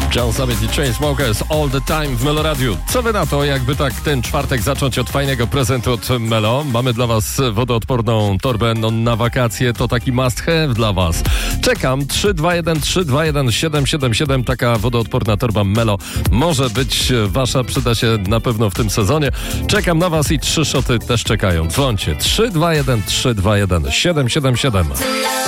John Summit i Chainsmokers All the Time w Melo Radiu. Co wy na to, jakby tak ten czwartek zacząć od fajnego prezentu od Melo? Mamy dla was wodoodporną torbę na wakacje, to taki must have dla was. Czekam, 321-321-777, taka wodoodporna torba Melo może być wasza, przyda się na pewno w tym sezonie. Czekam na was i 3 szoty też czekają. Dzwońcie, 321-321-777.